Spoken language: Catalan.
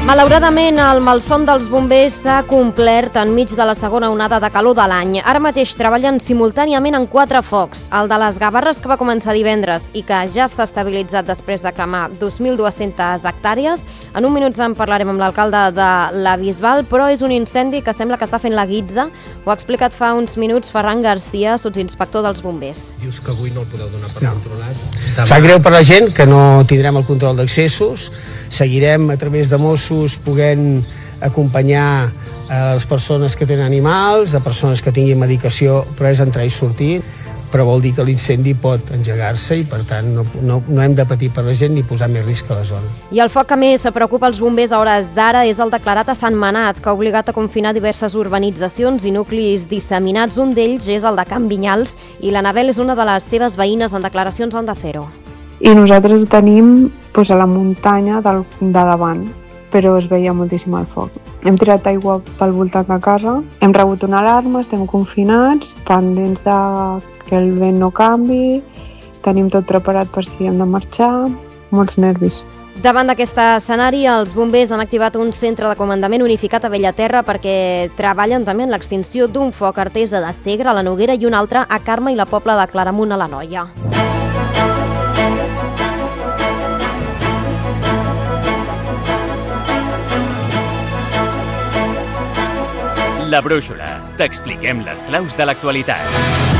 Malauradament, el malson dels bombers s'ha complert enmig de la segona onada de calor de l'any. Ara mateix treballen simultàniament en 4 focs. El de les Gavarres, que va començar divendres i que ja està estabilitzat després de cremar 2.200 hectàrees. En un minut en parlarem amb l'alcalde de la Bisbal, però és un incendi que sembla que està fent la guitza. Ho ha explicat fa uns minuts Ferran Garcia, sotsinspector dels bombers. Dius que avui no el podeu donar per controlat? Sap greu per la gent que no tindrem el control d'accessos. Seguirem a través de Mossos podent acompanyar les persones que tenen animals, a persones que tinguin medicació, però és entrar i sortir, però vol dir que l'incendi pot engegar-se i per tant no hem de patir per la gent ni posar més risc a la zona. I el foc que més preocupa els bombers a hores d'ara és el declarat a Sant Manat, que ha obligat a confinar diverses urbanitzacions i nuclis disseminats. Un d'ells és el de Can Vinyals i l'Anabel és una de les seves veïnes en declaracions a Onda Cero. I nosaltres ho tenim a la muntanya de davant, però es veia moltíssim el foc. Hem tirat aigua pel voltant de casa, hem rebut una alarma, estem confinats, pendents de que el vent no canvi, tenim tot preparat per si hem de marxar, molts nervis. Davant d'aquest escenari, els bombers han activat un centre de comandament unificat a Bellaterra perquè treballen també en l'extinció d'un foc artesa de Segre, a la Noguera, i un altre a Carme i la Pobla de Claramunt, a l'Anoia. La Brúixola. T'expliquem les claus de l'actualitat.